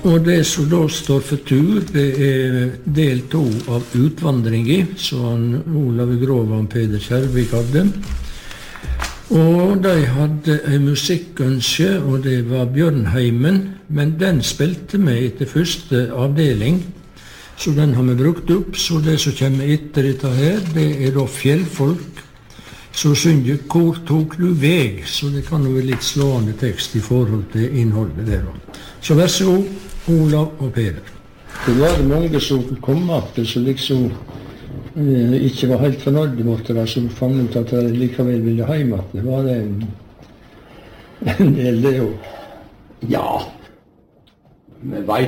Og det som da står for tur, det del 2 av Utvandringen, som Olav Grov og Peder Kjærvik hadde. Og de hadde en musikkønske, og det var Bjørnheimen, men den spilte vi etter første avdeling, så den har vi brukt opp. Så det som kommer etter dette her, det da fjellfolk, så synger «Hvor tok du veg?» Så det kan jo være litt slående tekst i forhold til innholdet der. Så vær så god, Olav og Peder. Det var mange som kom opp, som liksom ikke var helt fornøyde med det, som fant ut at de likevel ville hjem. Det var en del det jo. Ja, vi vet